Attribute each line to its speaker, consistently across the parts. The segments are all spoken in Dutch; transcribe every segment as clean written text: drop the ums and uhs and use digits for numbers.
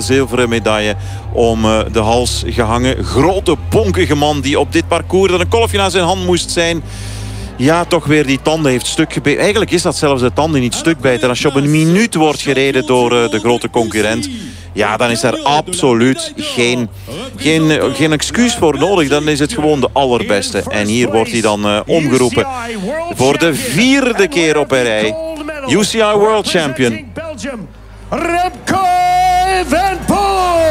Speaker 1: zilveren medaille om de hals gehangen. Grote, bonkige man die op dit parcours dat een kolfje naar zijn hand moest zijn, ja, toch weer die tanden heeft stuk gebeten. Eigenlijk is dat zelfs de tanden niet stuk bijten. Als je op een minuut wordt gereden door de grote concurrent, ja, dan is daar absoluut geen excuus voor nodig. Dan is het gewoon de allerbeste. En hier wordt hij dan omgeroepen voor de 4e keer op een rij. UCI World Champion.
Speaker 2: Remco Evenepoel.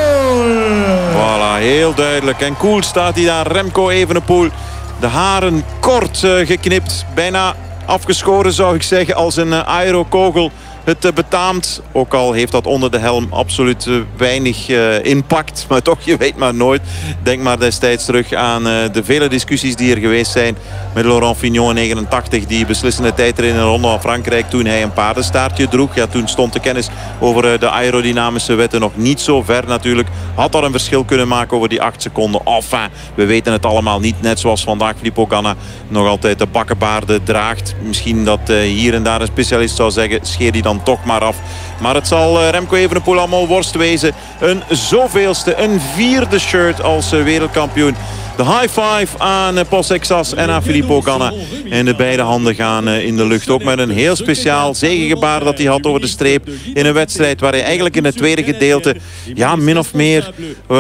Speaker 1: Voilà, heel duidelijk. En cool staat hij daar, Remco Evenepoel. De haren kort geknipt, bijna afgeschoren zou ik zeggen, als een aerokogel het betaamt. Ook al heeft dat onder de helm absoluut weinig impact. Maar toch, je weet maar nooit. Denk maar destijds terug aan de vele discussies die er geweest zijn met Laurent Fignon in 89. Die beslissende tijd in de Ronde van Frankrijk toen hij een paardenstaartje droeg. Ja, toen stond de kennis over de aerodynamische wetten nog niet zo ver natuurlijk. Had daar een verschil kunnen maken over die 8 seconden. Enfin, we weten het allemaal niet. Net zoals vandaag Filippo Ganna nog altijd de bakkenbaarden draagt. Misschien dat hier en daar een specialist zou zeggen, scheer die dan toch maar af. Maar het zal Remco Evenepoel allemaal worst wezen. Een zoveelste, een 4e shirt als wereldkampioen. De high five aan Pol Sexas en aan Filippo Ganna. En de beide handen gaan in de lucht. Ook met een heel speciaal zegengebaar dat hij had over de streep. In een wedstrijd waar hij eigenlijk in het tweede gedeelte, ja, min of meer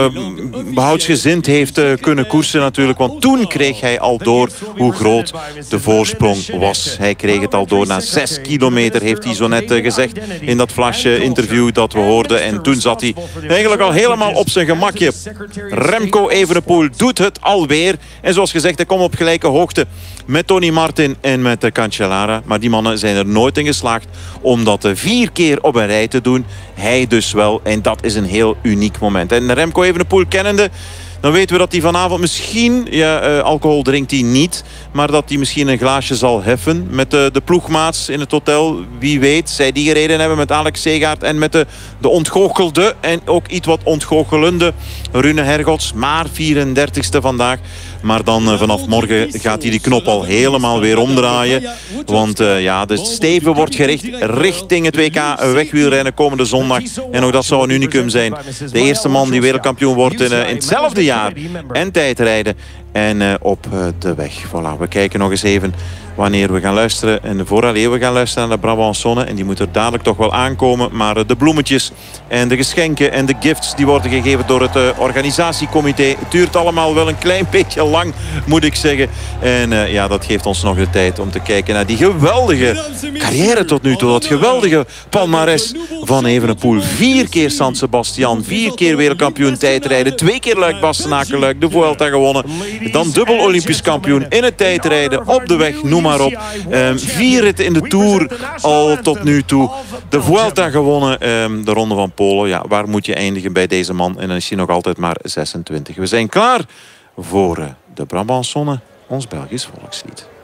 Speaker 1: behoudsgezind heeft kunnen koersen natuurlijk. Want toen kreeg hij al door hoe groot de voorsprong was. Hij kreeg het al door. Na 6 kilometer heeft hij zo net gezegd in dat flasje interview dat we hoorden. En toen zat hij eigenlijk al helemaal op zijn gemakje. Remco Evenepoel doet het alweer. En zoals gezegd, hij komt op gelijke hoogte met Tony Martin en met Cancellara. Maar die mannen zijn er nooit in geslaagd om dat 4 keer op een rij te doen. Hij dus wel. En dat is een heel uniek moment. En Remco Evenepoel kennende, dan weten we dat hij vanavond misschien, ja, alcohol drinkt hij niet, maar dat hij misschien een glaasje zal heffen met de ploegmaats in het hotel. Wie weet, zij die gereden hebben met Alex Segaert en met de ontgoochelde en ook iets wat ontgoochelende Rune Hergots. Maar 34ste vandaag. Maar dan vanaf morgen gaat hij die knop al helemaal weer omdraaien. Want ja, de steven wordt gericht richting het WK wegwielrennen komende zondag. En ook dat zou een unicum zijn. De eerste man die wereldkampioen wordt in hetzelfde jaar. En tijdrijden. En op de weg. Voilà, we kijken nog eens even wanneer we gaan luisteren. En vooraleer we gaan luisteren naar de Brabançonne. En die moet er dadelijk toch wel aankomen. Maar de bloemetjes en de geschenken en de gifts die worden gegeven door het organisatiecomité. Het duurt allemaal wel een klein beetje lang, moet ik zeggen. En ja, dat geeft ons nog de tijd om te kijken naar die geweldige carrière tot nu toe. Dat geweldige palmares van Evenepoel. 4 keer San Sebastian, 4 keer wereldkampioen tijdrijden, 2 keer Luik-Bastenaken-Luik, de Vuelta gewonnen. Dan dubbel Olympisch kampioen in het tijdrijden, op de weg, noem maar op. 4 ritten in de Tour al tot nu toe. De Vuelta gewonnen, de Ronde van Polen. Ja, waar moet je eindigen bij deze man? En dan is hij nog altijd maar 26. We zijn klaar voor de Brabançonne, ons Belgisch volkslied.